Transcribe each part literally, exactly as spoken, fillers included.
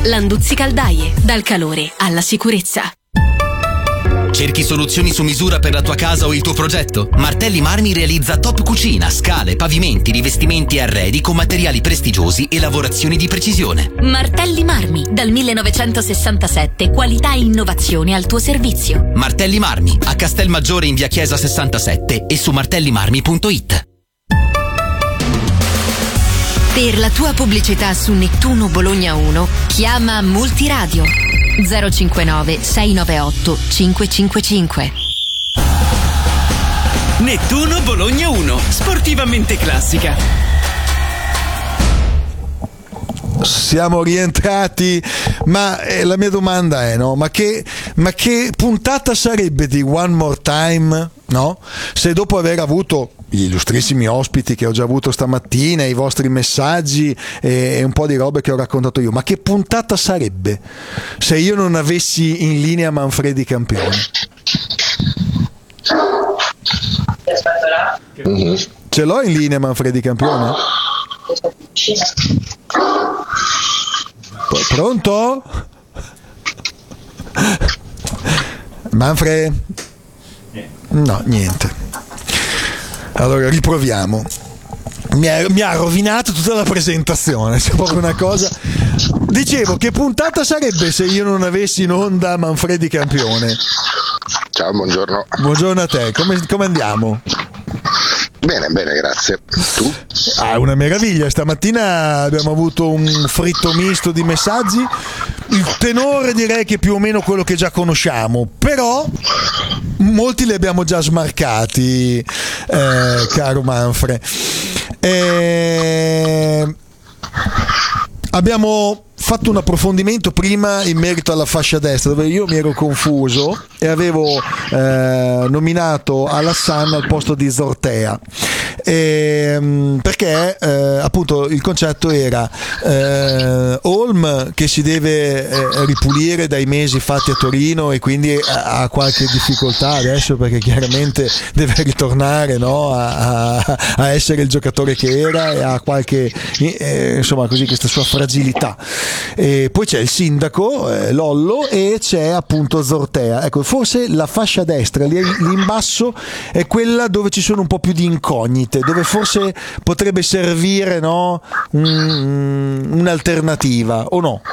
Landuzzi Caldaie, dal calore alla sicurezza. Cerchi soluzioni su misura per la tua casa o il tuo progetto? Martelli Marmi realizza top cucina, scale, pavimenti, rivestimenti e arredi con materiali prestigiosi e lavorazioni di precisione. Martelli Marmi, dal millenovecentosessantasette, qualità e innovazione al tuo servizio. Martelli Marmi, a Castelmaggiore in via Chiesa sessantasette e su martellimarmi punto it. Per la tua pubblicità su Nettuno Bologna uno, chiama Multiradio zero cinquantanove sei novantaotto cinquecentocinquantacinque. Nettuno Bologna uno, sportivamente classica. Siamo rientrati, ma eh, la mia domanda è, no? Ma che, ma che puntata sarebbe di One More Time, no? Se dopo aver avuto gli illustrissimi ospiti che ho già avuto stamattina, i vostri messaggi e, e un po' di robe che ho raccontato io, ma che puntata sarebbe se io non avessi in linea Manfredi campione? Mm-hmm. Ce l'ho in linea Manfredi campione? Pronto? Manfred? No, niente. Allora riproviamo. Mi ha, mi ha rovinato tutta la presentazione. C'è proprio una cosa. Dicevo, che puntata sarebbe se io non avessi in onda Manfredi campione? Ciao, buongiorno. Buongiorno a te, come, come andiamo? Bene, bene, grazie. Tu? Ah, una meraviglia. Stamattina abbiamo avuto un fritto misto di messaggi. Il tenore direi che è più o meno quello che già conosciamo, però molti li abbiamo già smarcati, eh, caro Manfred. Eh, abbiamo fatto un approfondimento prima in merito alla fascia destra, dove io mi ero confuso e avevo eh, nominato Alassane al posto di Zortea, e, perché eh, appunto il concetto era eh, Holm che si deve eh, ripulire dai mesi fatti a Torino e quindi ha, ha qualche difficoltà adesso perché chiaramente deve ritornare, no, a, a, a essere il giocatore che era e ha qualche eh, insomma così questa sua fragilità. E poi c'è il sindaco eh, Lollo e c'è appunto Zortea. Ecco, forse la fascia destra lì, lì in basso è quella dove ci sono un po' più di incognite, dove forse potrebbe servire, no, un, un'alternativa, o no?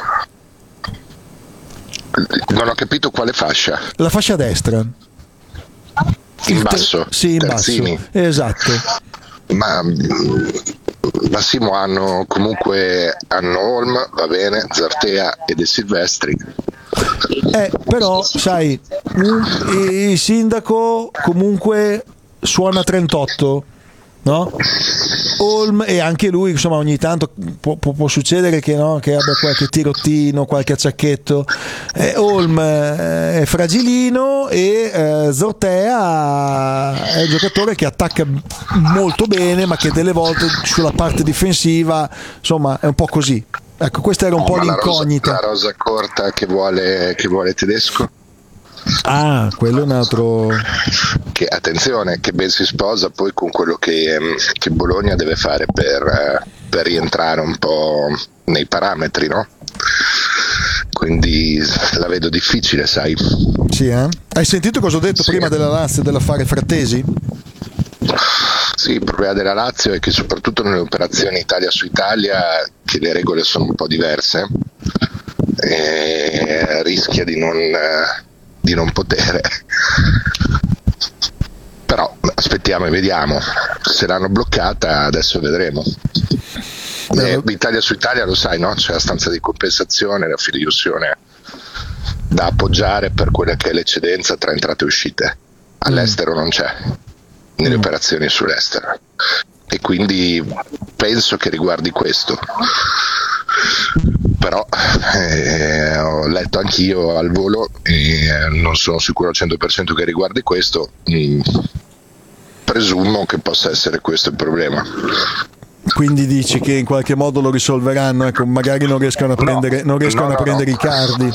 Non ho capito quale fascia. La fascia destra in basso? Sì, in Terzini. basso, esatto. Ma Massimo hanno comunque hanno Holm, va bene, Zartea e De Silvestri. Eh, però sai, il sindaco comunque suona trentotto, no? Holm, e anche lui insomma ogni tanto può, può, può succedere che, no, che abbia qualche tirottino, qualche acciacchetto. eh, Holm è fragilino e eh, Zortea è un giocatore che attacca molto bene ma che delle volte sulla parte difensiva insomma è un po' così. Ecco, questa era un no, po' la l'incognita. rosa, la rosa corta che vuole, che vuole Tedesco. Ah, quello è un altro. Che attenzione, che ben si sposa poi con quello che, che Bologna deve fare per, per rientrare un po' nei parametri, no? Quindi la vedo difficile, sai. Sì, eh? Hai sentito cosa ho detto sì. prima della Lazio dell'affare Frattesi? Sì, il problema della Lazio è che soprattutto nelle operazioni Italia su Italia, che le regole sono un po' diverse, e rischia di non, di non potere. Però aspettiamo e vediamo. Se l'hanno bloccata adesso vedremo. Eh, Italia su Italia lo sai, no? C'è la stanza di compensazione, la fideiussione da appoggiare per quella che è l'eccedenza tra entrate e uscite. All'estero non c'è nelle mm. operazioni sull'estero, e quindi penso che riguardi questo. Però eh, ho letto anch'io al volo e non sono sicuro al cento per cento che riguardi questo. Mm, presumo che possa essere questo il problema. Quindi dici che in qualche modo lo risolveranno, ecco, magari non riescono a prendere, no, non riescono no, a prendere no. i Cardi.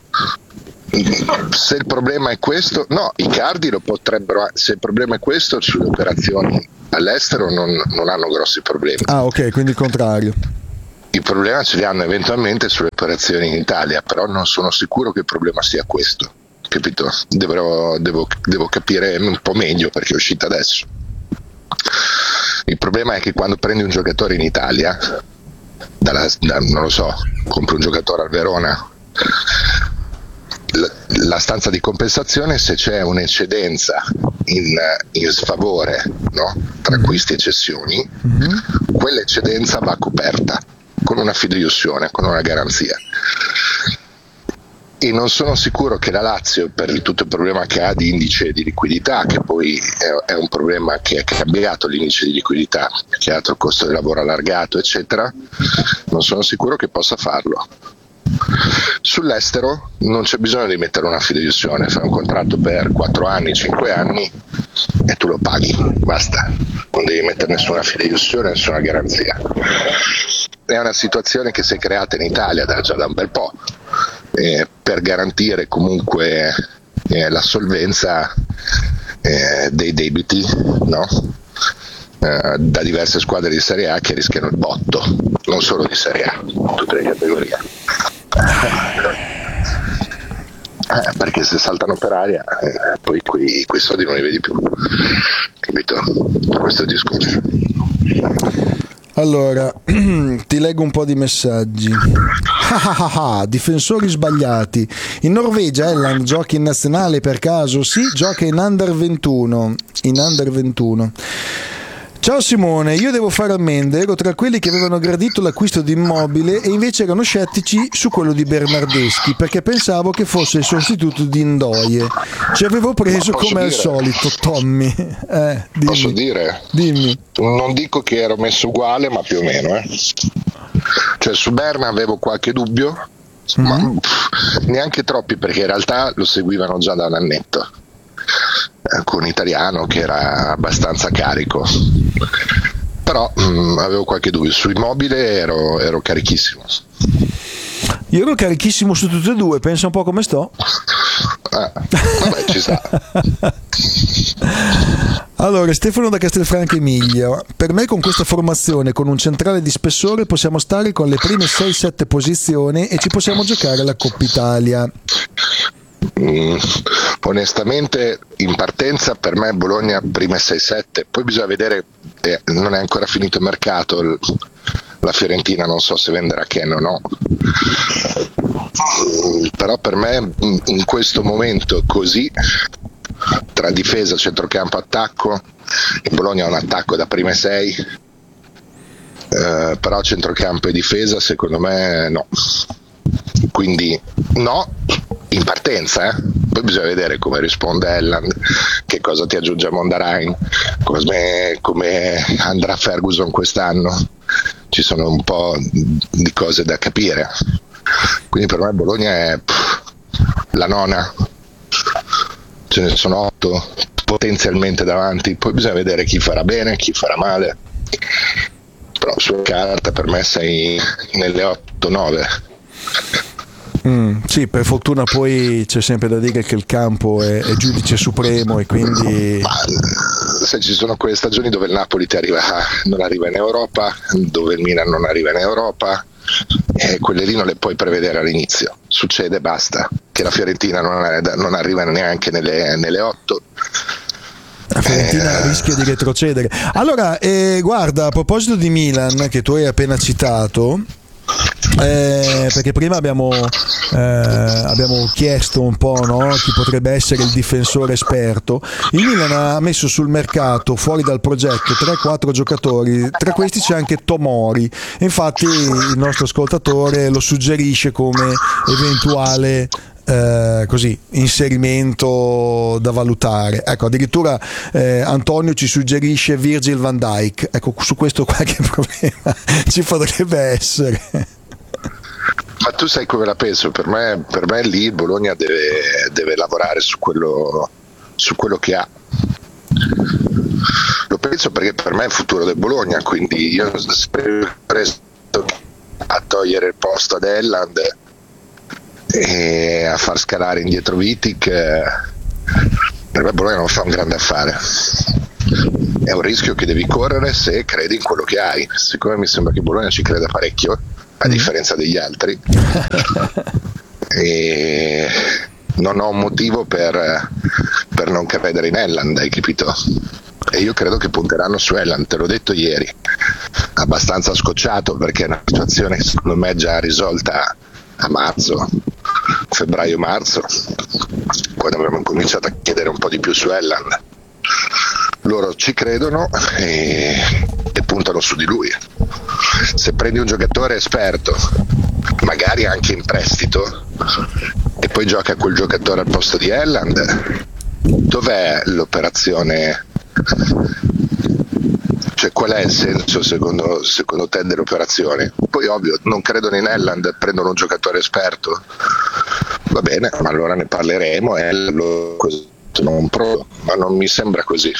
Se il problema è questo, no, i Cardi lo potrebbero. Se il problema è questo, sulle operazioni all'estero non, non hanno grossi problemi. Ah, ok, quindi il contrario. i problemi ce li hanno eventualmente sulle operazioni in Italia, però non sono sicuro che il problema sia questo, capito? Devo, devo, devo capire un po' meglio perché è uscita adesso. Il problema è che quando prendi un giocatore in Italia, dalla, da, non lo so, compri un giocatore al Verona, la, la stanza di compensazione, se c'è un'eccedenza in, in sfavore, no? Tra acquisti e cessioni, mm-hmm. quell'eccedenza va coperta con una fideiussione, con una garanzia. E non sono sicuro che la Lazio, per il, tutto il problema che ha di indice di liquidità, che poi è, è un problema che è cambiato l'indice di liquidità, che ha altro costo di lavoro allargato, eccetera, non sono sicuro che possa farlo. Sull'estero non c'è bisogno di mettere una fideiussione, fai un contratto per quattro anni, cinque anni e tu lo paghi, basta, non devi mettere nessuna fideiussione, nessuna garanzia. È una situazione che si è creata in Italia da, già da un bel po', eh, per garantire comunque eh, la solvenza eh, dei debiti, no? eh, da diverse squadre di Serie A che rischiano il botto, non solo di Serie A, tutte le categorie. Eh, perché se saltano per aria eh, poi quei, quei soldi non li vedi più, capito? Questo è il discorso. Allora, ti leggo un po' di messaggi. Difensori sbagliati. In Norvegia Elland gioca in nazionale per caso? Sì, gioca in under ventuno. In under ventuno. Ciao Simone, io devo fare ammende, ero tra quelli che avevano gradito l'acquisto di immobile e invece erano scettici su quello di Bernardeschi perché pensavo che fosse il sostituto di Ndoye. Ci avevo preso come al solito, Tommy. Eh, dimmi. Posso dire? Dimmi. Non dico che ero messo uguale, ma più o meno. Eh. Cioè su Berna avevo qualche dubbio, mm-hmm. ma pff, neanche troppi perché in realtà lo seguivano già da un annetto. Con Italiano che era abbastanza carico, però mh, avevo qualche dubbio. Su Immobile ero, ero carichissimo. Io ero carichissimo su tutte e due, pensa un po' come sto. Ah, vabbè, ci sta. Allora, Stefano da Castelfranco Emilia, per me con questa formazione, con un centrale di spessore, possiamo stare con le prime sei sette posizioni e ci possiamo giocare la Coppa Italia. Mm, onestamente in partenza per me Bologna prime sei sette, poi bisogna vedere, eh, non è ancora finito il mercato, l- la Fiorentina non so se venderà Ken o no, mm, però per me in questo momento così tra difesa, centrocampo, attacco, in Bologna ha un attacco da prime sei, eh, però centrocampo e difesa secondo me no, quindi no in partenza, eh? Poi bisogna vedere come risponde Elland, che cosa ti aggiunge a Mondarain, come, come andrà Ferguson quest'anno, ci sono un po' di cose da capire, quindi per me Bologna è pff, la nona, ce ne sono otto potenzialmente davanti, poi bisogna vedere chi farà bene, chi farà male, però sulla carta per me sei nelle otto nove. Mm, sì, per fortuna poi c'è sempre da dire che il campo è, è giudice supremo e quindi ma, se ci sono quelle stagioni dove il Napoli ti arriva, non arriva in Europa, dove il Milan non arriva in Europa, e quelle lì non le puoi prevedere all'inizio, succede, basta, che la Fiorentina non, è, non arriva neanche nelle, nelle otto. La Fiorentina eh... rischia di retrocedere. Allora, eh, guarda, a proposito di Milan che tu hai appena citato, Eh, perché prima abbiamo, eh, abbiamo chiesto un po', no, chi potrebbe essere il difensore esperto. Il Milan ha messo sul mercato, fuori dal progetto, tre quattro giocatori, tra questi c'è anche Tomori, infatti il nostro ascoltatore lo suggerisce come eventuale Eh, così inserimento da valutare. Ecco, addirittura eh, Antonio ci suggerisce Virgil van Dijk. Ecco, su questo qualche problema ci potrebbe essere. Ma tu sai come la penso? Per me, per me lì il Bologna deve, deve lavorare su quello, su quello che ha. Lo penso perché per me è il futuro del Bologna, quindi io spero a togliere il posto ad Elland e a far scalare indietro Vitic, eh, per me Bologna non fa un grande affare, è un rischio che devi correre se credi in quello che hai. Siccome mi sembra che Bologna ci creda parecchio, a differenza degli altri, e non ho un motivo per, per non credere in Haaland, hai capito? E io credo che punteranno su Haaland, te l'ho detto ieri, abbastanza scocciato perché è una situazione che secondo me è già risolta a marzo, febbraio-marzo, quando abbiamo cominciato a chiedere un po' di più su Haaland. Loro ci credono e, e puntano su di lui. Se prendi un giocatore esperto, magari anche in prestito, e poi gioca quel giocatore al posto di Haaland, dov'è l'operazione? Cioè, qual è il senso secondo, secondo te dell'operazione? Poi ovvio, non credono in Haaland, prendono un giocatore esperto, va bene, ma allora ne parleremo e lo non provo, ma non mi sembra così.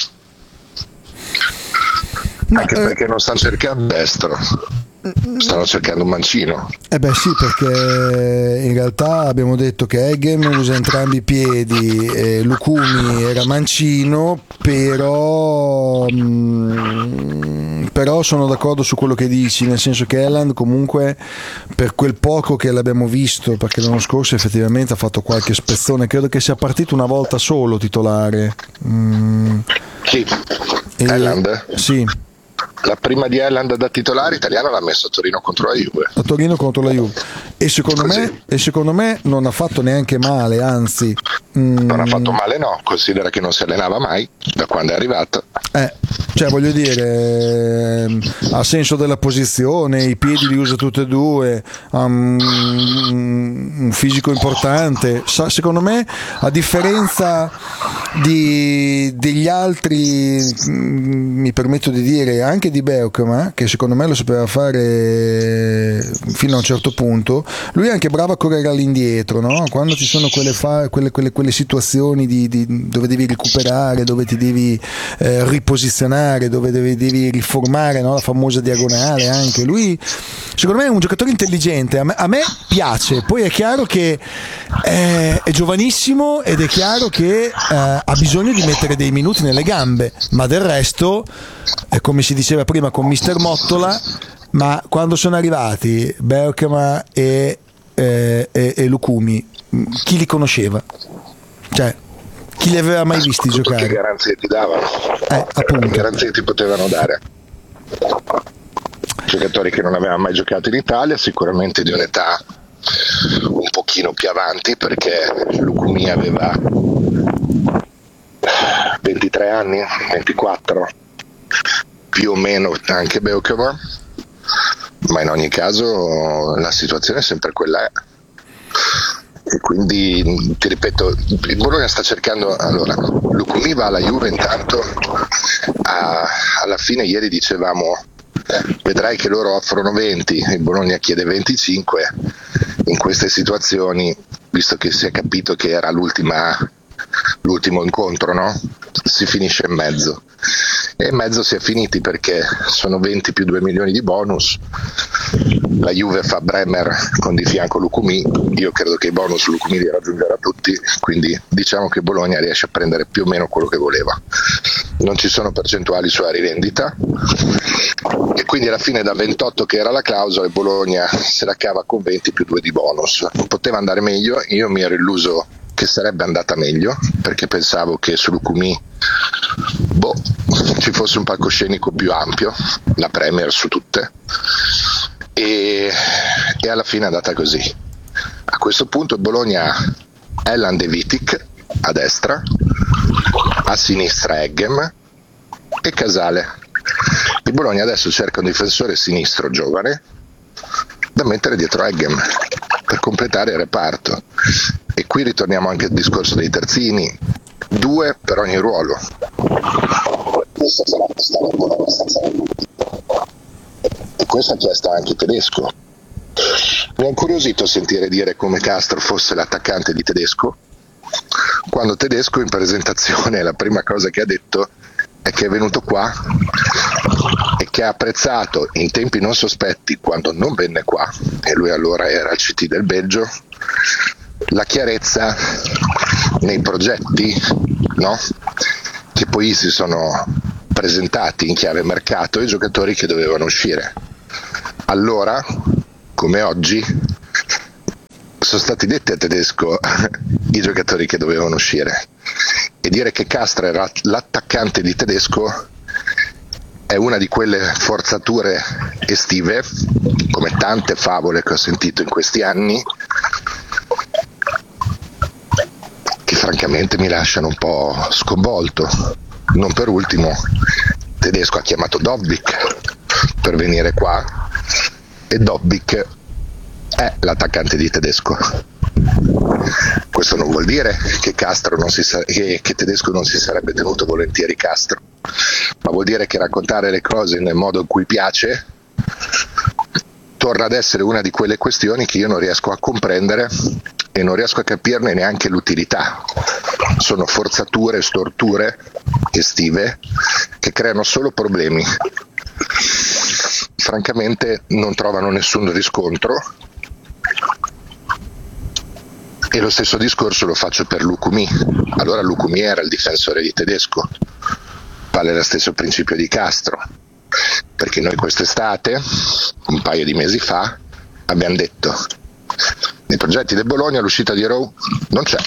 Anche no, perché eh... non stanno cercando destro, stanno cercando un mancino. Eh beh sì, perché in realtà abbiamo detto che Eggem usa entrambi i piedi, e Lucumi era mancino, però mh, però sono d'accordo su quello che dici, nel senso che Haaland comunque, per quel poco che l'abbiamo visto, perché l'anno scorso effettivamente ha fatto qualche spezzone, credo che sia partito una volta solo titolare. Mm. Chi? E, Haaland? Sì. La prima di Haaland da titolare italiano l'ha messo a Torino contro la Juve. A Torino contro la Juve. E secondo, me, e secondo me non ha fatto neanche male, anzi. Mm, non ha fatto male, no. Considera che non si allenava mai da quando è arrivato. Eh, cioè voglio dire, eh, ha senso della posizione, i piedi li usa tutti e due, ha um, un fisico importante. Sa, secondo me, a differenza di, degli altri, mm, mi permetto di dire, anche di Beukema, che secondo me lo sapeva fare fino a un certo punto, lui è anche bravo a correre all'indietro, no? Quando ci sono quelle, fa- quelle, quelle, quelle situazioni di, di, dove devi recuperare, dove ti devi eh, riposizionare, dove devi, devi riformare, no? La famosa diagonale, anche lui secondo me è un giocatore intelligente, a me, a me piace. Poi è chiaro che è, è giovanissimo ed è chiaro che eh, ha bisogno di mettere dei minuti nelle gambe, ma del resto, è come si diceva prima con mister Mottola, ma quando sono arrivati Beukema e, eh, e, e Lucumi, chi li conosceva? Cioè, chi li aveva mai visti giocare? Che garanzie ti davano? Eh, appunto. Che garanzie ti potevano dare? Giocatori che non avevano mai giocato in Italia, sicuramente di un'età un pochino più avanti, perché Lucumi aveva ventitré anni, ventiquattro, più o meno anche Beukema, ma in ogni caso la situazione è sempre quella è. E quindi ti ripeto, il Bologna sta cercando, allora Lucumi va alla Juve intanto, a, alla fine ieri dicevamo vedrai che loro offrono venti, il Bologna chiede venticinque. In queste situazioni, visto che si è capito che era l'ultima, l'ultimo incontro, no? Si finisce in mezzo, e in mezzo si è finiti perché sono venti più due milioni di bonus. La Juve fa Bremer con di fianco Lucumi, io credo che i bonus Lucumi li raggiungerà tutti, quindi diciamo che Bologna riesce a prendere più o meno quello che voleva. Non ci sono percentuali sulla rivendita e quindi alla fine da ventotto, che era la clausola, il Bologna se la cava con venti più due di bonus. Poteva andare meglio, io mi ero illuso che sarebbe andata meglio perché pensavo che su Lucumi boh, ci fosse un palcoscenico più ampio, la Premier su tutte, e, e alla fine è andata così. A questo punto il Bologna ha Haaland e Vitic a destra, a sinistra Eggem e Casale. Il Bologna adesso cerca un difensore sinistro giovane da mettere dietro Eggem per completare il reparto, e qui ritorniamo anche al discorso dei terzini, due per ogni ruolo. E questo ha chiesto anche Tedesco. Mi ha incuriosito sentire dire come Castro fosse l'attaccante di Tedesco, quando Tedesco in presentazione la prima cosa che ha detto è che è venuto qua e che ha apprezzato in tempi non sospetti, quando non venne qua, e lui allora era al C T del Belgio, la chiarezza nei progetti, no? Che poi si sono presentati in chiave mercato, i giocatori che dovevano uscire. Allora come oggi, sono stati detti a Tedesco i giocatori che dovevano uscire, e dire che Castro era l'attaccante di Tedesco è una di quelle forzature estive, come tante favole che ho sentito in questi anni, che francamente mi lasciano un po' sconvolto. Non per ultimo, Tedesco ha chiamato Dobbik per venire qua, e Dobbik è l'attaccante di Tedesco. Questo non vuol dire che, Castro non si sa- che, che Tedesco non si sarebbe tenuto volentieri Castro, ma vuol dire che raccontare le cose nel modo in cui piace torna ad essere una di quelle questioni che io non riesco a comprendere e non riesco a capirne neanche l'utilità. Sono forzature, storture estive che creano solo problemi. Francamente non trovano nessun riscontro, e lo stesso discorso lo faccio per Lukumi. Allora Lukumi era il difensore di Tedesco, vale lo stesso principio di Castro, perché noi quest'estate, un paio di mesi fa, abbiamo detto nei progetti del Bologna l'uscita di Rowe non c'è,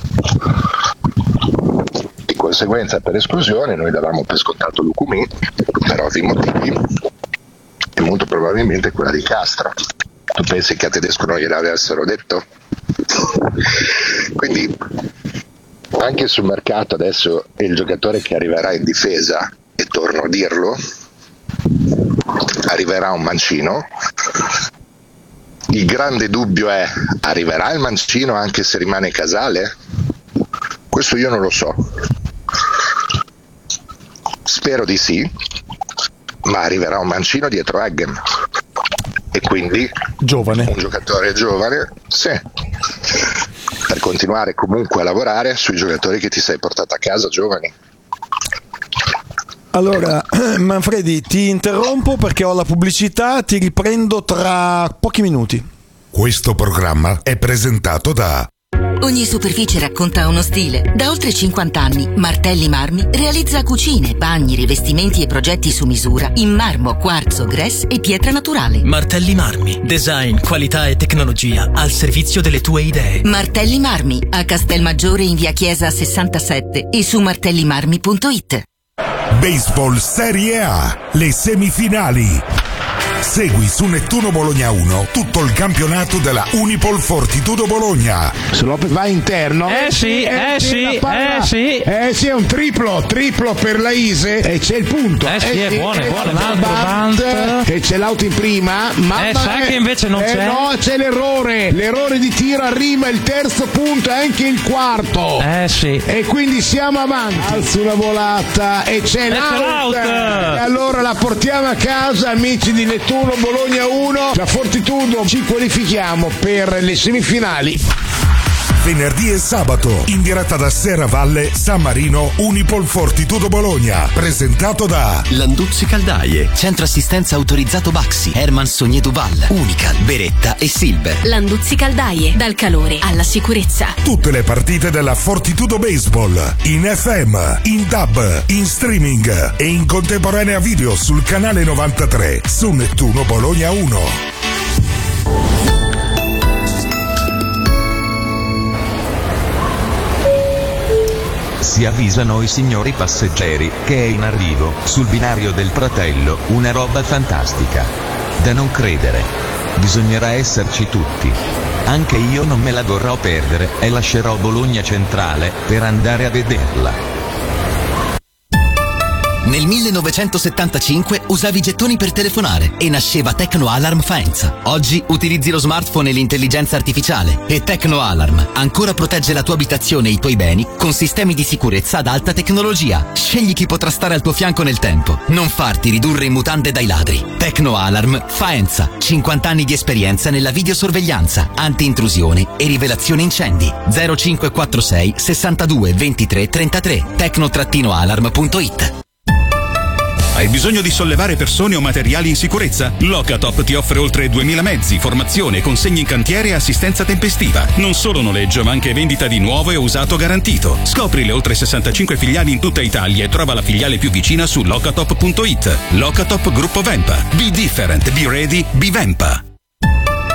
di conseguenza per esclusione noi davamo per scontato Lukumi per ovvi motivi, e molto probabilmente quella di Castro. Tu pensi che a Tedesco non gliel'avessero detto? Quindi anche sul mercato adesso è il giocatore che arriverà in difesa, e torno a dirlo, arriverà un mancino. Il grande dubbio è: arriverà il mancino anche se rimane Casale? Questo io non lo so, spero di sì, ma arriverà un mancino dietro Eggen, e quindi giovane, un giocatore giovane, sì, per continuare comunque a lavorare sui giocatori che ti sei portato a casa giovani. Allora, Manfredi, ti interrompo perché ho la pubblicità, ti riprendo tra pochi minuti. Questo programma è presentato da... Ogni superficie racconta uno stile. Da oltre cinquanta anni, Martelli Marmi realizza cucine, bagni, rivestimenti e progetti su misura in marmo, quarzo, grès e pietra naturale. Martelli Marmi, design, qualità e tecnologia al servizio delle tue idee. Martelli Marmi, a Castelmaggiore in via Chiesa sessantasette e su martellimarmi punto it. Baseball Serie A, le semifinali. Segui su Nettuno Bologna uno tutto il campionato della Unipol Fortitudo Bologna. Se Lopez va interno, eh sì, eh sì, eh sì, eh sì, è un triplo, triplo per la Ise, e c'è il punto. Eh sì, eh è sì, buono, è buono, un l'altro bunt, e c'è l'auto in prima, ma eh, sa che invece non eh, c'è. No, c'è l'errore, l'errore di tiro, arriva il terzo punto e anche il quarto. Eh sì. E quindi siamo avanti. Alza una volata e c'è l'out. l'out. E allora la portiamo a casa, amici di Nettuno Bologna uno, la Fortitudo, ci qualifichiamo per le semifinali. Venerdì e sabato in diretta da Serravalle, San Marino, Unipol Fortitudo Bologna, presentato da Landuzzi Caldaie, centro assistenza autorizzato Baxi, Herman Sogné Duval, Unical, Beretta e Silver. Landuzzi Caldaie, dal calore alla sicurezza. tutte le partite della Fortitudo Baseball in F M, in D A B, in streaming e in contemporanea video sul canale novantatré su Nettuno Bologna uno. Si avvisano i signori passeggeri che è in arrivo, sul binario del Pratello, una roba fantastica. Da non credere. Bisognerà esserci tutti. Anche io non me la vorrò perdere e lascerò Bologna Centrale per andare a vederla. Nel millenovecentosettantacinque usavi i gettoni per telefonare e nasceva Tecno Alarm Faenza. Oggi utilizzi lo smartphone e l'intelligenza artificiale e Tecno Alarm ancora protegge la tua abitazione e i tuoi beni con sistemi di sicurezza ad alta tecnologia. Scegli chi potrà stare al tuo fianco nel tempo. Non farti ridurre in mutande dai ladri. Tecno Alarm Faenza. cinquanta anni di esperienza nella videosorveglianza, anti-intrusione e rivelazione incendi. zero cinque quattro sei sessantadue ventitré trentatré. tecno alarm punto it. Hai bisogno di sollevare persone o materiali in sicurezza? Locatop ti offre oltre duemila mezzi, formazione, consegni in cantiere e assistenza tempestiva. Non solo noleggio, ma anche vendita di nuovo e usato garantito. Scopri le oltre sessantacinque filiali in tutta Italia e trova la filiale più vicina su locatop punto it. Locatop Gruppo Vempa. Be different, be ready, be Vempa.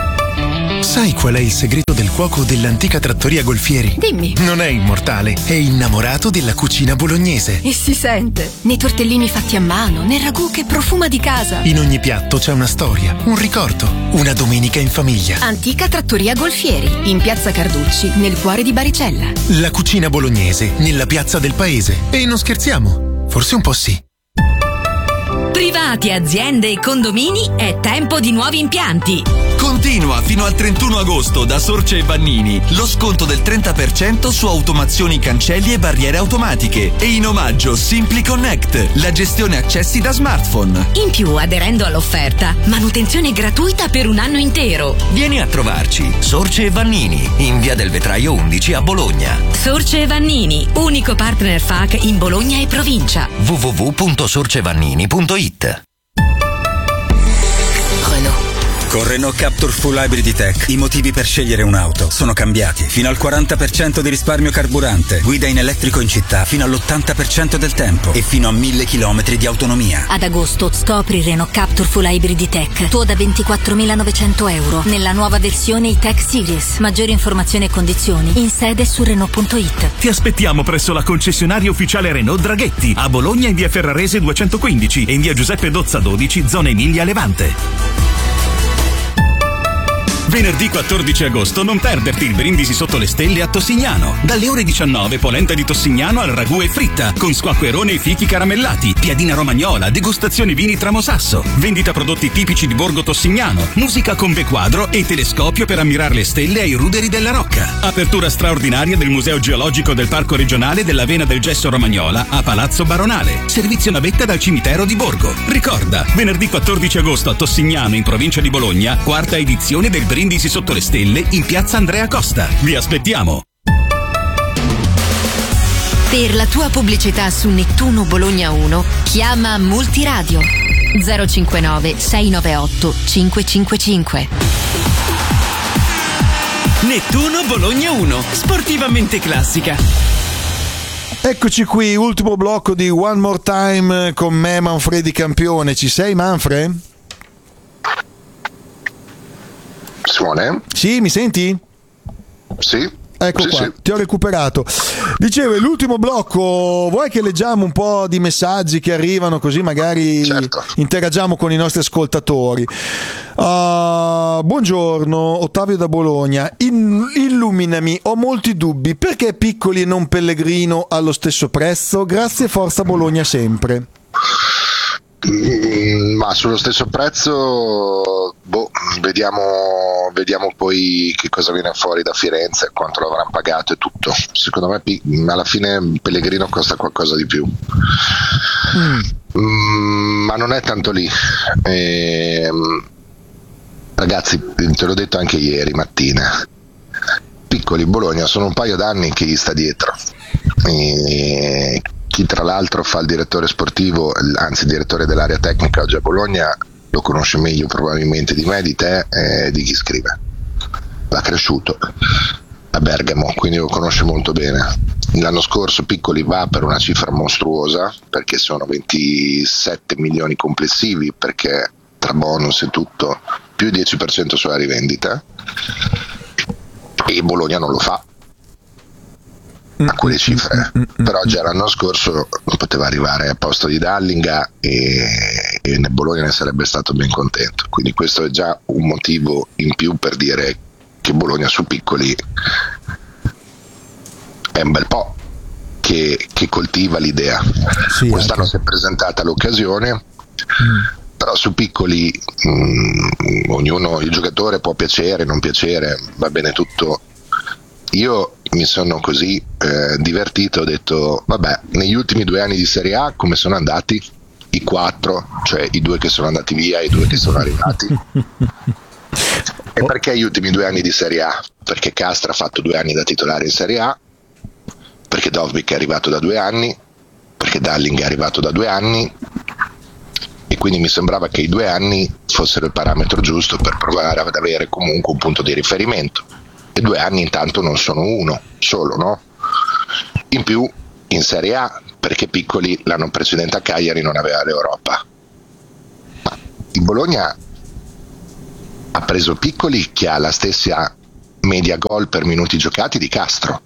Sai qual è il segreto del cuoco dell'antica trattoria Golfieri? Dimmi. Non è immortale, è innamorato della cucina bolognese. E si sente. Nei tortellini fatti a mano, nel ragù che profuma di casa. In ogni piatto c'è una storia, un ricordo, una domenica in famiglia. Antica trattoria Golfieri, in piazza Carducci, nel cuore di Baricella. La cucina bolognese, nella piazza del paese. E non scherziamo, forse un po' sì. Privati, aziende e condomini, è tempo di nuovi impianti. Continua fino al trentuno agosto da Sorce e Vannini lo sconto del trenta per cento su automazioni, cancelli e barriere automatiche e in omaggio Simply Connect, la gestione accessi da smartphone. In più, aderendo all'offerta, manutenzione gratuita per un anno intero. Vieni a trovarci, Sorce e Vannini, in via del Vetraio undici a Bologna. Sorce e Vannini, unico partner F A C in Bologna e provincia. w w w punto sorcevannini punto it. Con Renault Captur Full Hybrid Tech i motivi per scegliere un'auto sono cambiati. Fino al quaranta per cento di risparmio carburante, guida in elettrico in città fino all'ottanta per cento del tempo e fino a mille chilometri di autonomia. Ad agosto scopri Renault Captur Full Hybrid Tech, tuo da ventiquattromilanovecento euro nella nuova versione E-Tech Series. Maggiori informazioni e condizioni in sede su Renault punto it. Ti aspettiamo presso la concessionaria ufficiale Renault Draghetti a Bologna in via Ferrarese duecentoquindici e in via Giuseppe Dozza dodici, zona Emilia Levante. Venerdì quattordici agosto non perderti il brindisi sotto le stelle a Tossignano. Dalle ore diciannove polenta di Tossignano al ragù e fritta, con squacquerone e fichi caramellati, piadina romagnola, degustazione vini Tramosasso, vendita prodotti tipici di Borgo Tossignano, musica con V-quadro e telescopio per ammirare le stelle ai ruderi della Rocca. Apertura straordinaria del Museo Geologico del Parco Regionale della Vena del Gesso Romagnola a Palazzo Baronale. Servizio navetta dal cimitero di Borgo. Ricorda, venerdì quattordici agosto a Tossignano in provincia di Bologna, quarta edizione del Brindisi sotto le stelle in piazza Andrea Costa. Vi aspettiamo! Per la tua pubblicità su Nettuno Bologna uno, chiama Multiradio zero cinquantanove sei nove otto cinque cinque cinque. Nettuno Bologna uno, sportivamente classica. Eccoci qui, ultimo blocco di One More Time con me, Manfredi Campione. Ci sei, Manfred? Simone? Sì, mi senti? Sì. Ecco sì, qua, sì. Ti ho recuperato. Dicevo, l'ultimo blocco, vuoi che leggiamo un po' di messaggi che arrivano, così magari certo. interagiamo con i nostri ascoltatori. Uh, buongiorno, Ottavio da Bologna. In, illuminami, ho molti dubbi. Perché Piccoli e non Pellegrino allo stesso prezzo? Grazie, forza Bologna sempre. Mm, ma sullo stesso prezzo, boh, vediamo, vediamo poi che cosa viene fuori da Firenze, quanto lo avranno pagato e tutto. Secondo me alla fine Pellegrino costa qualcosa di più. Mm. Mm, ma non è tanto lì. E, ragazzi, te l'ho detto anche ieri mattina, Piccoli Bologna sono un paio d'anni che gli sta dietro. E chi tra l'altro fa il direttore sportivo, anzi il direttore dell'area tecnica oggi a Bologna, lo conosce meglio probabilmente di me, di te e di chi scrive. L'ha cresciuto a Bergamo, quindi lo conosce molto bene. L'anno scorso Piccoli va per una cifra mostruosa, perché sono ventisette milioni complessivi, perché tra bonus e tutto più il dieci per cento sulla rivendita, e Bologna non lo fa a quelle cifre, però già l'anno scorso poteva arrivare a posto di Dallinga e, e Bologna ne sarebbe stato ben contento, quindi questo è già un motivo in più per dire che Bologna su Piccoli è un bel po' che, che coltiva l'idea. Sì, quest'anno anche si è presentata l'occasione, mm. però su Piccoli mh, ognuno, il giocatore può piacere, non piacere, va bene tutto. Io mi sono così eh, divertito, ho detto vabbè, negli ultimi due anni di Serie A come sono andati? I quattro, cioè i due che sono andati via e i due che sono arrivati. E perché gli ultimi due anni di Serie A? Perché Castra ha fatto due anni da titolare in Serie A, perché Dovbyk è arrivato da due anni, perché Dalling è arrivato da due anni, e quindi mi sembrava che i due anni fossero il parametro giusto per provare ad avere comunque un punto di riferimento. E due anni intanto non sono uno solo, no? In più in Serie A, perché Piccoli l'anno precedente a Cagliari non aveva l'Europa. Ma il Bologna ha preso Piccoli, che ha la stessa media gol per minuti giocati di Castro.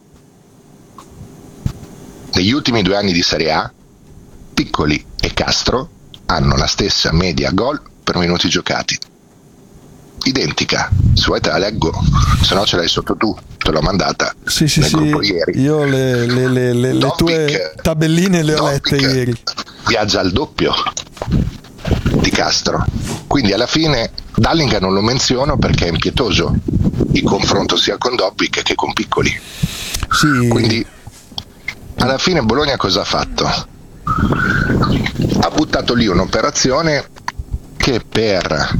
Negli ultimi due anni di Serie A, Piccoli e Castro hanno la stessa media gol per minuti giocati, identica. Se vuoi te la leggo, se no ce l'hai sotto tu, te l'ho mandata sì, sì, nel sì. gruppo ieri. Io le, le, le, le, le tue tabelline le ho lette ieri. Viaggia al doppio di Castro, quindi alla fine Dallinga non lo menziono perché è impietoso il confronto sia con Dobbik che con Piccoli. Sì. Quindi alla fine Bologna cosa ha fatto? Ha buttato lì un'operazione che per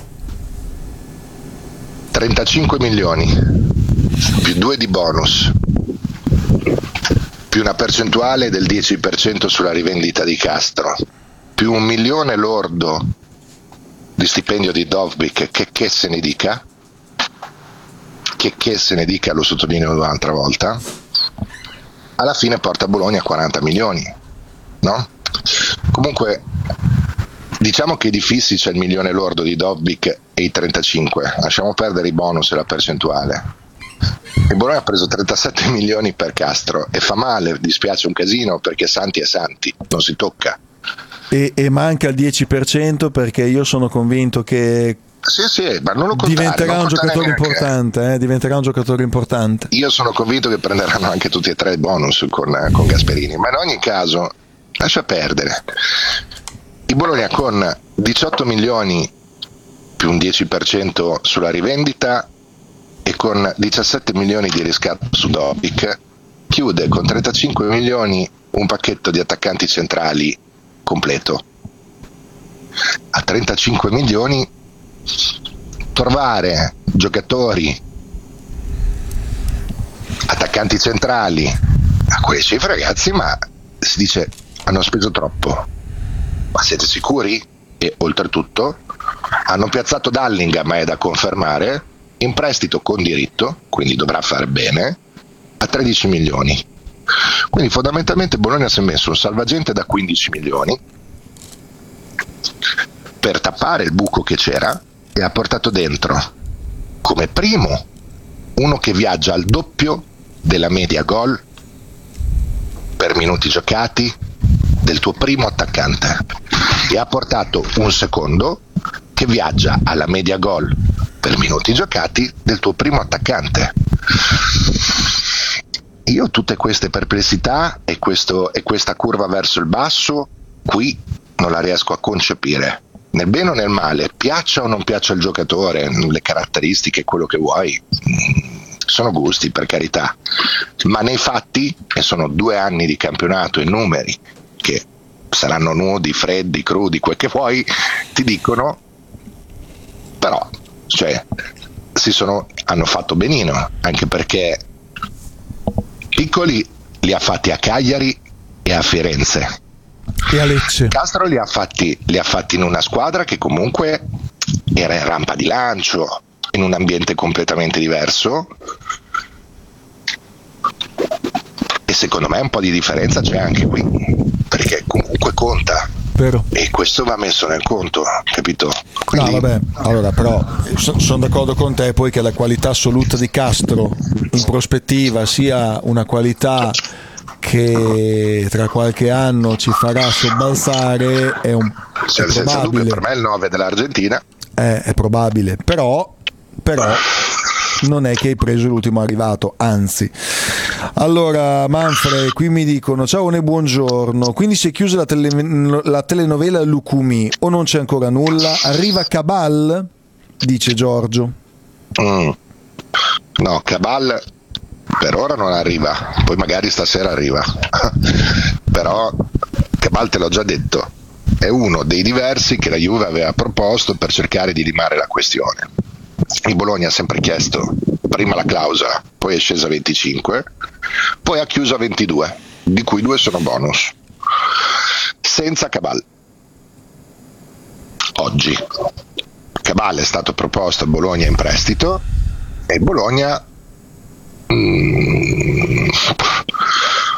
trentacinque milioni più due di bonus più una percentuale del dieci per cento sulla rivendita di Castro più un milione lordo di stipendio di Dovbyk, che che se ne dica che che se ne dica, lo sottolineo un'altra volta, alla fine porta Bologna a quaranta milioni, no? Comunque diciamo che di fissi c'è il milione lordo di Dovbyk e i trentacinque, lasciamo perdere i bonus e la percentuale. E Bologna ha preso trentasette milioni per Castro e fa male, dispiace un casino, perché Santi è Santi, non si tocca. E, e manca il dieci per cento perché io sono convinto che sì, sì, ma non lo contare, diventerà non un giocatore neanche. importante, eh? diventerà un giocatore importante. Io sono convinto che prenderanno anche tutti e tre i bonus con, con Gasperini, ma in ogni caso lascia perdere. Il Bologna con diciotto milioni più un dieci per cento sulla rivendita e con diciassette milioni di riscatto su Dovbyk chiude con trentacinque milioni un pacchetto di attaccanti centrali completo. A trentacinque milioni trovare giocatori attaccanti centrali a quelle cifre, ragazzi, ma si dice hanno speso troppo, ma siete sicuri? E oltretutto hanno piazzato Dallinga, ma è da confermare, in prestito con diritto, quindi dovrà fare bene, a tredici milioni. Quindi fondamentalmente Bologna si è messo un salvagente da quindici milioni per tappare il buco che c'era e ha portato dentro come primo uno che viaggia al doppio della media gol per minuti giocati del tuo primo attaccante e ha portato un secondo che viaggia alla media gol per minuti giocati del tuo primo attaccante. Io tutte queste perplessità e, questo, e questa curva verso il basso qui non la riesco a concepire, nel bene o nel male, piaccia o non piaccia il giocatore, le caratteristiche, quello che vuoi, sono gusti, per carità, ma nei fatti, e sono due anni di campionato e numeri che saranno nudi, freddi, crudi, quel che vuoi, ti dicono però, cioè, si sono, hanno fatto benino, anche perché Piccoli li ha fatti a Cagliari e a Firenze e a Lecce. Castro li ha fatti, li ha fatti in una squadra che comunque era in rampa di lancio, in un ambiente completamente diverso, e secondo me un po' di differenza c'è anche qui, perché comunque conta. Vero. E questo va messo nel conto, capito? Quindi... No, vabbè, allora però so, sono d'accordo con te poi che la qualità assoluta di Castro in prospettiva sia una qualità che tra qualche anno ci farà sobbalzare è un cioè, è senza probabile. dubbio, per me è il nove dell'Argentina. È, è probabile, però però non è che hai preso l'ultimo arrivato, anzi. Allora Manfred, qui mi dicono ciao e buongiorno, quindi si è chiusa la, tele, la telenovela Lucumi o non c'è ancora nulla? Arriva Cabal? Dice Giorgio. mm. No, Cabal per ora non arriva, poi magari stasera arriva però Cabal, te l'ho già detto, è uno dei diversi che la Juve aveva proposto per cercare di limare la questione. Il Bologna ha sempre chiesto prima la clausola, poi è scesa a venticinque, poi ha chiuso a ventidue, di cui due sono bonus, senza Cabal. Oggi Cabal è stato proposto a Bologna in prestito e Bologna mm,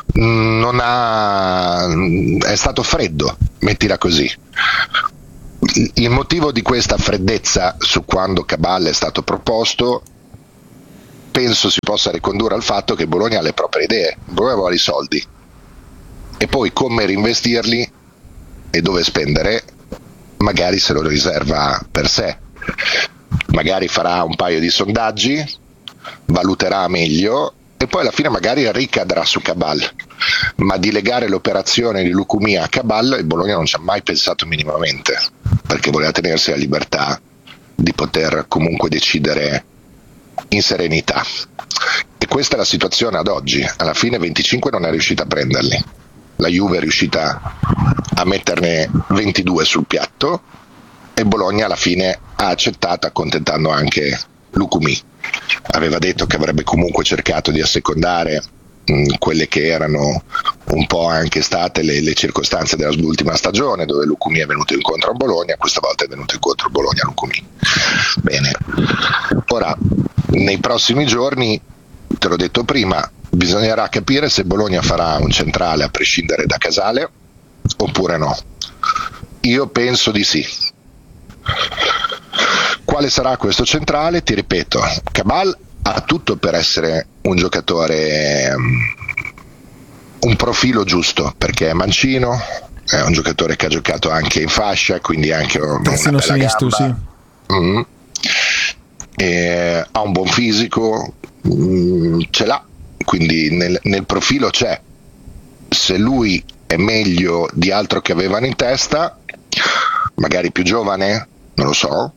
non ha, è stato freddo, mettila così. il motivo di questa freddezza su quando Cabal è stato proposto penso si possa ricondurre al fatto che Bologna ha le proprie idee, Bologna vuole i soldi e poi come reinvestirli e dove spendere magari se lo riserva per sé, magari farà un paio di sondaggi, valuterà meglio e poi alla fine magari ricadrà su Cabal, ma di legare l'operazione di Lucumia a Cabal il Bologna non ci ha mai pensato minimamente, perché voleva tenersi la libertà di poter comunque decidere in serenità. E questa è la situazione ad oggi. Alla fine venticinque non è riuscita a prenderli, la Juve è riuscita a metterne ventidue sul piatto e Bologna alla fine ha accettato, accontentando anche Lucumì. Aveva detto che avrebbe comunque cercato di assecondare mh, quelle che erano un po' anche state le, le circostanze dell'ultima stagione, dove Lucumì è venuto incontro a Bologna, questa volta è venuto incontro a Bologna a Lucumì. Bene, ora nei prossimi giorni, te l'ho detto prima, bisognerà capire se Bologna farà un centrale a prescindere da Casale oppure no. Io penso di sì. Quale sarà questo centrale? Ti ripeto, Cabal ha tutto per essere un giocatore, un profilo giusto, perché è mancino, è un giocatore che ha giocato anche in fascia, quindi anche una bella sinistro, gamba. Sì. Mm. E ha un buon fisico, mm, ce l'ha, quindi nel, nel profilo c'è. Se lui è meglio di altro che avevano in testa, magari più giovane, non lo so.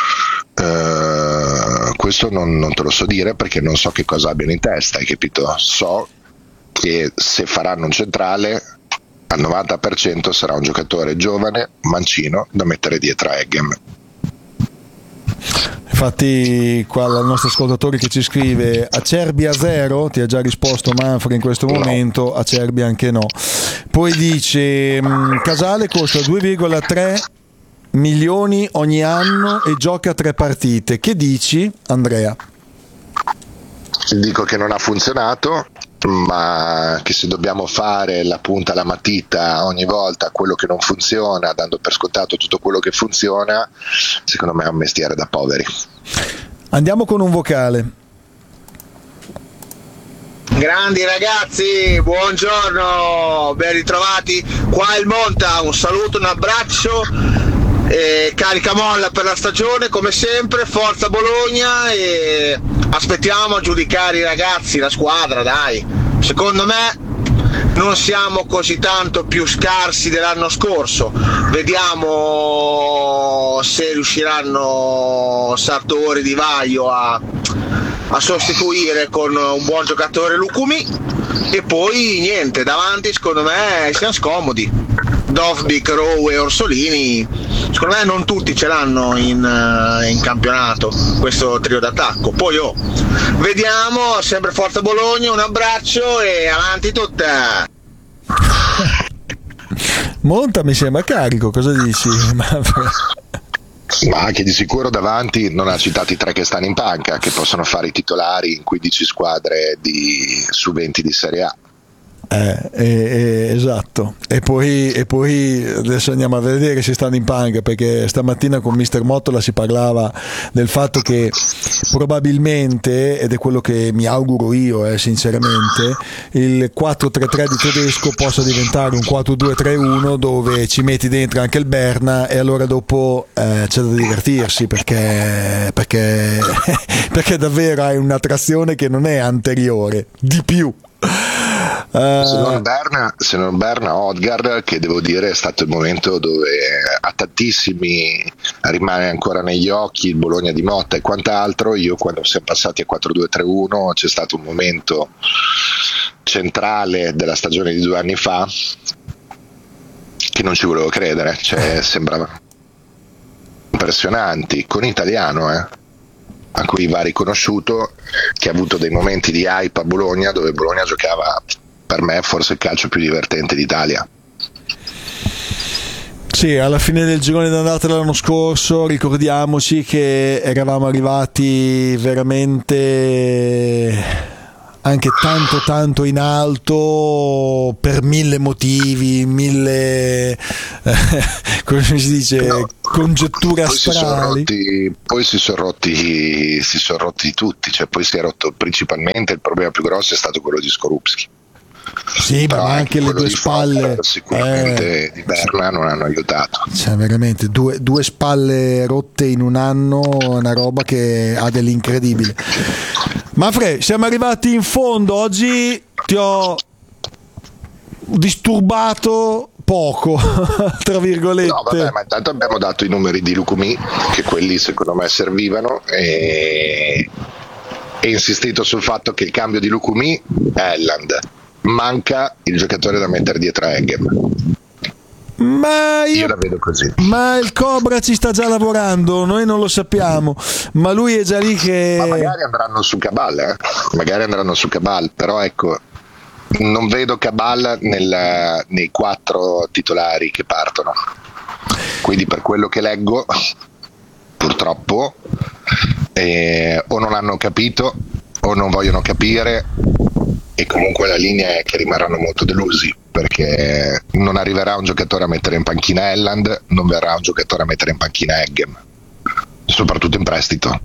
Uh, questo non, non te lo so dire perché non so che cosa abbiano in testa, hai capito? So che se faranno un centrale al novanta per cento sarà un giocatore giovane, mancino, da mettere dietro a Eggem. Infatti qua il nostro ascoltatore che ci scrive Acerbi a zero, ti ha già risposto Manfred in questo momento, Acerbi anche no. Poi dice Casale costa due virgola tre milioni ogni anno e gioca tre partite. Che dici, Andrea? Dico che non ha funzionato, ma che se dobbiamo fare la punta alla matita ogni volta a quello che non funziona, dando per scontato tutto quello che funziona, secondo me è un mestiere da poveri. Andiamo con un vocale. Grandi ragazzi, buongiorno, ben ritrovati. Qua il Monta, un saluto, un abbraccio. E carica molla per la stagione come sempre, forza Bologna e aspettiamo a giudicare i ragazzi, la squadra, dai. Secondo me non siamo così tanto più scarsi dell'anno scorso, vediamo se riusciranno Sartori, Di Vaio a, a sostituire con un buon giocatore Lucumì e poi niente, davanti secondo me siamo scomodi. Dovbyk, Rowe e Orsolini secondo me non tutti ce l'hanno in, uh, in campionato questo trio d'attacco. Poi oh, vediamo, sempre forza Bologna, un abbraccio e avanti tutta. Monta mi sembra carico, cosa dici? Ma anche di sicuro davanti non ha citato i tre che stanno in panca, che possono fare i titolari in quindici squadre di, su venti di Serie A. Eh, eh, esatto, e poi, e poi adesso andiamo a vedere se stanno in panca, perché stamattina con mister Mottola si parlava del fatto che probabilmente, ed è quello che mi auguro io eh, sinceramente, il quattro tre tre di Tedesco possa diventare un quattro due tre uno dove ci metti dentro anche il Berna e allora dopo eh, c'è da divertirsi, perché, perché, perché davvero hai un'attrazione che non è anteriore, di più. Uh, se non Berna, se non Berna Odgaard, che devo dire è stato il momento dove a tantissimi rimane ancora negli occhi il Bologna di Motta e quant'altro. Io quando siamo passati a quattro due tre uno c'è stato un momento centrale della stagione di due anni fa che non ci volevo credere, cioè sembrava impressionanti, con italiano eh a cui va riconosciuto che ha avuto dei momenti di hype a Bologna dove Bologna giocava, per me, forse il calcio più divertente d'Italia. Sì, alla fine del girone d'andata dell'anno scorso ricordiamoci che eravamo arrivati veramente anche tanto tanto in alto per mille motivi, mille eh, come si dice, no, congetture poi si sono astrali. rotti, poi si sono rotti si sono rotti tutti, cioè poi si è rotto principalmente, il problema più grosso è stato quello di Skorupski. Sì, però ma anche le due spalle Fokker, sicuramente eh, di Berna non hanno aiutato, cioè veramente due, due spalle rotte in un anno, una roba che ha dell'incredibile. Manfred, siamo arrivati in fondo, oggi ti ho disturbato poco tra virgolette. No vabbè, ma intanto abbiamo dato i numeri di Lukumi, che quelli secondo me servivano, e, e insistito sul fatto che il cambio di Lukumi è Elland, manca il giocatore da mettere dietro a Eggem. Ma io, io la vedo così. Ma il Cobra ci sta già lavorando, noi non lo sappiamo, ma lui è già lì che... Ma magari andranno su Cabal, eh? magari andranno su Cabal, però ecco, non vedo Cabal nel, nei quattro titolari che partono, quindi per quello che leggo purtroppo eh, o non hanno capito o non vogliono capire, e comunque la linea è che rimarranno molto delusi, perché non arriverà un giocatore a mettere in panchina Elland, non verrà un giocatore a mettere in panchina Eggem, soprattutto in prestito.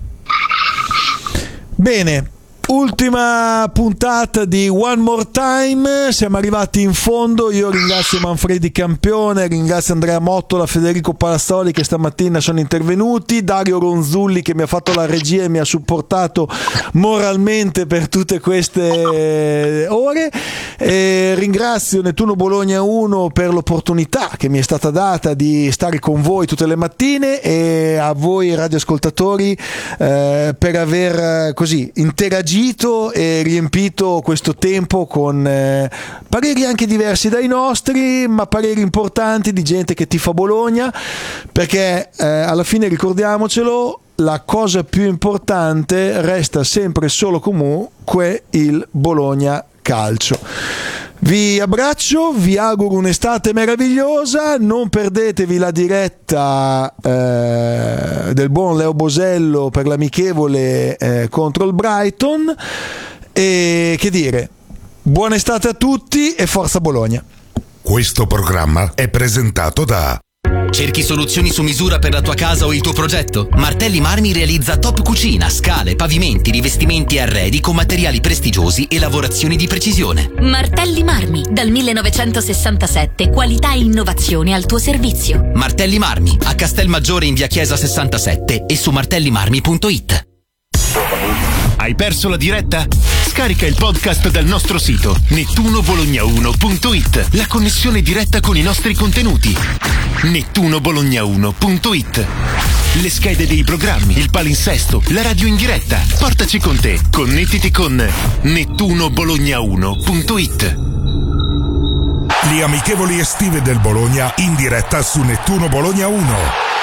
Bene, ultima puntata di One More Time, siamo arrivati in fondo. Io ringrazio Manfredi Campione, ringrazio Andrea Mottola, Federico Palazzoli che stamattina sono intervenuti, Dario Ronzulli che mi ha fatto la regia e mi ha supportato moralmente per tutte queste ore, e ringrazio Nettuno Bologna uno per l'opportunità che mi è stata data di stare con voi tutte le mattine, e a voi radioascoltatori eh, per aver così interagito e riempito questo tempo con eh, pareri anche diversi dai nostri, ma pareri importanti di gente che tifa Bologna, perché eh, alla fine ricordiamocelo, la cosa più importante resta sempre solo comunque il Bologna Calcio. Vi abbraccio, vi auguro un'estate meravigliosa, non perdetevi la diretta eh, del buon Leo Bosello per l'amichevole eh, contro il Brighton, e che dire, buona estate a tutti e forza Bologna. Questo programma è presentato da... Cerchi soluzioni su misura per la tua casa o il tuo progetto? Martelli Marmi realizza top cucina, scale, pavimenti, rivestimenti e arredi con materiali prestigiosi e lavorazioni di precisione. Martelli Marmi, dal millenovecentosessantasette, qualità e innovazione al tuo servizio. Martelli Marmi, a Castelmaggiore in via Chiesa sessantasette e su martellimarmi punto it. Hai perso la diretta? Scarica il podcast dal nostro sito nettuno bologna uno punto it. La connessione diretta con i nostri contenuti. nettuno bologna uno punto it. Le schede dei programmi, il palinsesto, la radio in diretta. Portaci con te. Connettiti con nettuno bologna uno punto it. Le amichevoli estive del Bologna in diretta su Nettuno Bologna uno.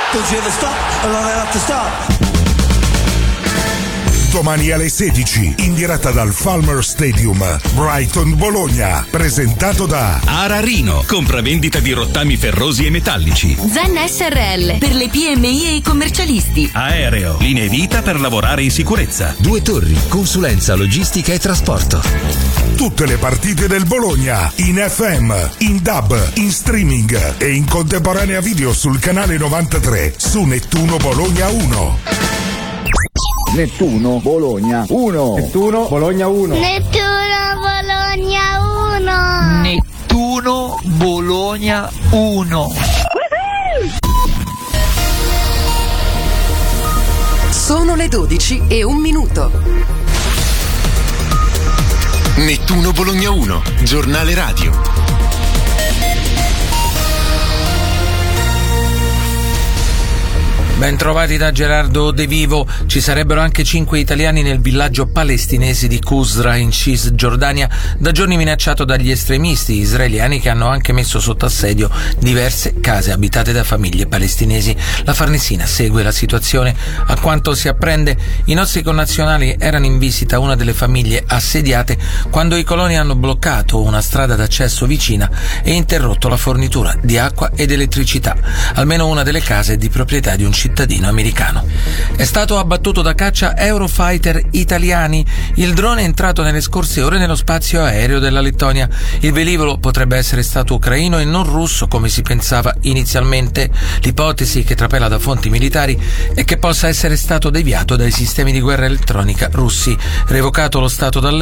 Domani alle sedici in diretta dal Falmer Stadium, Brighton Bologna, presentato da Ararino, compravendita di rottami ferrosi e metallici. Zen S R L, per le P M I e i commercialisti. Aereo, linee vita per lavorare in sicurezza. Due Torri, consulenza logistica e trasporto. Tutte le partite del Bologna in F M, in D A B, in streaming e in contemporanea video sul canale novantatré su Nettuno Bologna uno. Nettuno Bologna uno. Nettuno Bologna uno. Nettuno Bologna uno. Nettuno Bologna uno. Sono le dodici e un minuto. Nettuno Bologna uno, giornale radio. Ben trovati da Gerardo De Vivo. Ci sarebbero anche cinque italiani nel villaggio palestinese di Qusra in Cisgiordania, da giorni minacciato dagli estremisti israeliani che hanno anche messo sotto assedio diverse case abitate da famiglie palestinesi. La Farnesina segue la situazione. A quanto si apprende, i nostri connazionali erano in visita a una delle famiglie assediate quando i coloni hanno bloccato una strada d'accesso vicina e interrotto la fornitura di acqua ed elettricità. Almeno una delle case è di proprietà di un cittadino cittadino americano. È stato abbattuto da caccia Eurofighter italiani. Il drone è entrato nelle scorse ore nello spazio aereo della Lettonia. Il velivolo potrebbe essere stato ucraino e non russo come si pensava inizialmente. L'ipotesi, che trapela da fonti militari, è che possa essere stato deviato dai sistemi di guerra elettronica russi. Revocato lo stato d'allerta,